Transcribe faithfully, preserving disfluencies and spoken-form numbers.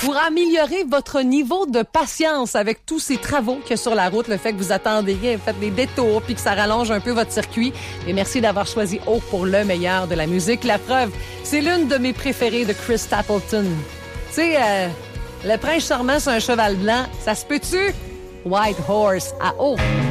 pour améliorer votre niveau de patience avec tous ces travaux qu'il y a sur la route, le fait que vous attendez, faites des détours puis que ça rallonge un peu votre circuit. Et merci d'avoir choisi Hope pour le meilleur de la musique. La preuve, c'est l'une de mes préférées de Chris Stapleton. Tu sais, euh, le prince charmant sur un cheval blanc, ça se peut-tu? White Horse à Hope.